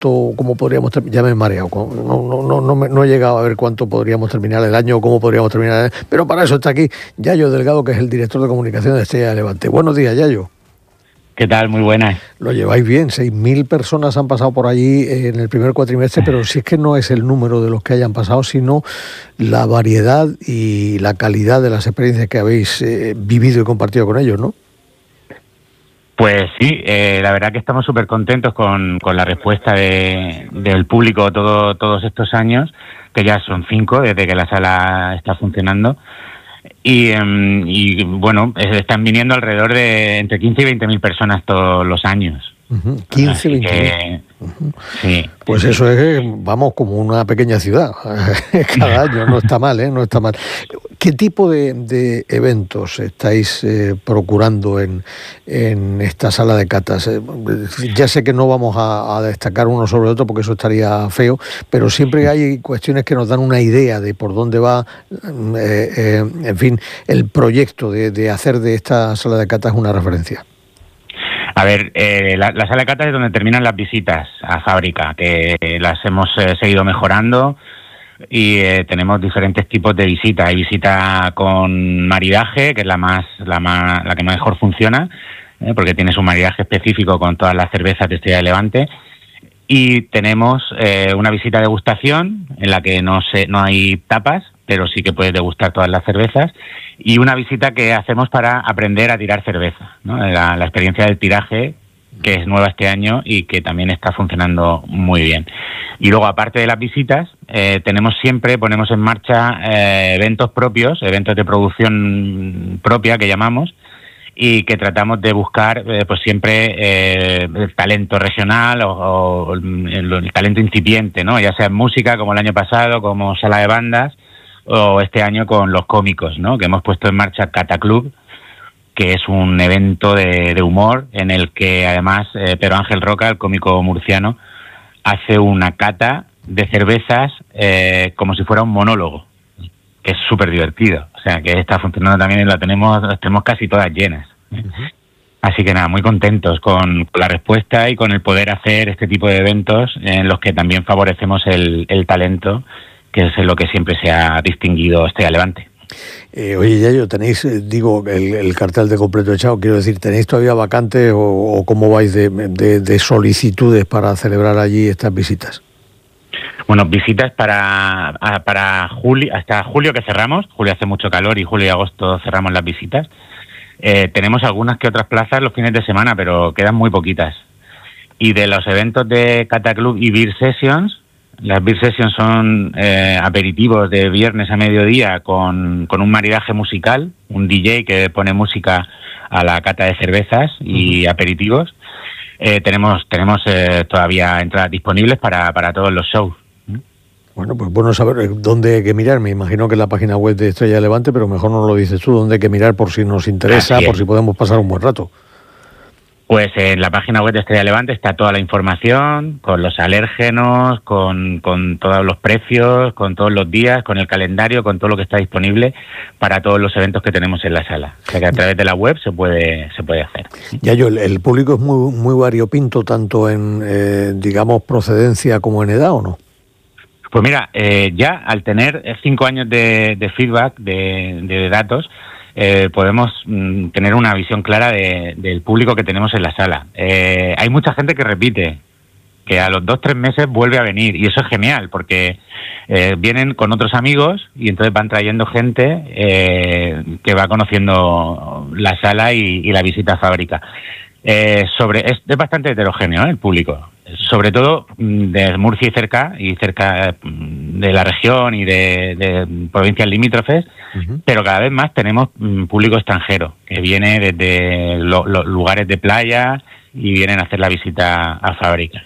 cómo podríamos terminar. Ya me he mareado, no he llegado a ver cuánto podríamos terminar el año o cómo podríamos terminar el año, pero para eso está aquí Yayo Delgado, que es el director de comunicación de Estrella de Levante. Buenos días, Yayo. ¿Qué tal? Muy buenas. Lo lleváis bien, 6.000 personas han pasado por allí en el primer cuatrimestre, pero si es que no es el número de los que hayan pasado, sino la variedad y la calidad de las experiencias que habéis vivido y compartido con ellos, ¿no? Pues sí, la verdad que estamos súper contentos con la respuesta del público todos estos años, que ya son 5 desde que la sala está funcionando. Y bueno, están viniendo alrededor de entre 15 y 20.000 personas todos los años. 15, 20.000. Sí. Pues eso es, vamos, como una pequeña ciudad cada año, no está mal, no está mal. ¿Qué tipo de eventos estáis procurando en esta sala de catas? Ya sé que no vamos a destacar uno sobre otro porque eso estaría feo, pero siempre hay cuestiones que nos dan una idea de por dónde va, en fin, el proyecto de hacer de esta sala de catas una referencia. A ver, la sala de catas es donde terminan las visitas a fábrica, que las hemos seguido mejorando y tenemos diferentes tipos de visitas. Hay visita con maridaje, que es la que mejor funciona, porque tiene su maridaje específico con todas las cervezas de Estrella de Levante. Y tenemos una visita de degustación en la que no hay tapas, pero sí que puedes degustar todas las cervezas, y una visita que hacemos para aprender a tirar cerveza, ¿no? La experiencia del tiraje, que es nueva este año y que también está funcionando muy bien. Y luego, aparte de las visitas, ponemos en marcha eventos propios, eventos de producción propia que llamamos, y que tratamos de buscar pues siempre el talento regional o el talento incipiente, ¿no? Ya sea en música, como el año pasado, como sala de bandas, o este año con los cómicos, ¿no? Que hemos puesto en marcha Cata Club, que es un evento de humor en el que además Pedro Ángel Roca, el cómico murciano, hace una cata de cervezas como si fuera un monólogo, que es súper divertido. O sea, que está funcionando también y las tenemos casi todas llenas. Así que nada, muy contentos con la respuesta y con el poder hacer este tipo de eventos en los que también favorecemos el talento, que es lo que siempre se ha distinguido Estrella de Levante. Oye, Yayo, tenéis, el cartel de completo echado, quiero decir, ¿tenéis todavía vacantes o cómo vais de solicitudes para celebrar allí estas visitas? Bueno, visitas para julio, hasta julio que cerramos. Julio hace mucho calor y julio y agosto cerramos las visitas. Tenemos algunas que otras plazas los fines de semana, pero quedan muy poquitas. Y de los eventos de Cata Club y Beer Sessions, las Beer Sessions son aperitivos de viernes a mediodía con un maridaje musical, un DJ que pone música a la cata de cervezas y aperitivos. Tenemos todavía entradas disponibles para todos los shows. Bueno, pues bueno saber dónde hay que mirar. Me imagino que es la página web de Estrella de Levante, pero mejor no lo dices tú, dónde hay que mirar por si nos interesa, por si podemos pasar un buen rato. Pues en la página web de Estrella de Levante está toda la información, con los alérgenos, con todos los precios, con todos los días, con el calendario, con todo lo que está disponible para todos los eventos que tenemos en la sala. O sea que a través de la web se puede hacer. Yayo, el público es muy variopinto, tanto en, digamos, procedencia como en edad, ¿o no? Pues mira, ya al tener 5 años de feedback, de datos, podemos tener una visión clara del público que tenemos en la sala. Hay mucha gente que repite, que a los 2-3 meses vuelve a venir, y eso es genial, porque vienen con otros amigos y entonces van trayendo gente que va conociendo la sala y la visita a fábrica. Es bastante heterogéneo, el público, sobre todo de Murcia y cerca de la región y de provincias limítrofes, pero cada vez más tenemos público extranjero que viene desde los lugares de playa y vienen a hacer la visita a fábrica.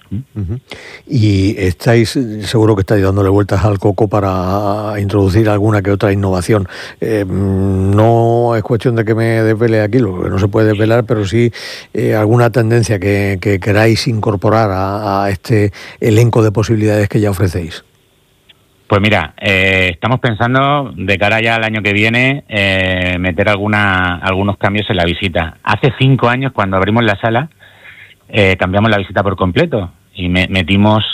Y seguro que estáis dándole vueltas al coco para introducir alguna que otra innovación. No es cuestión de que me desvele aquí, lo que no se puede desvelar, pero sí alguna tendencia que queráis incorporar a este elenco de posibilidades que ya ofrecéis. Pues mira, estamos pensando de cara ya al año que viene meter algunos cambios en la visita. Hace 5 años, cuando abrimos la sala, cambiamos la visita por completo y metimos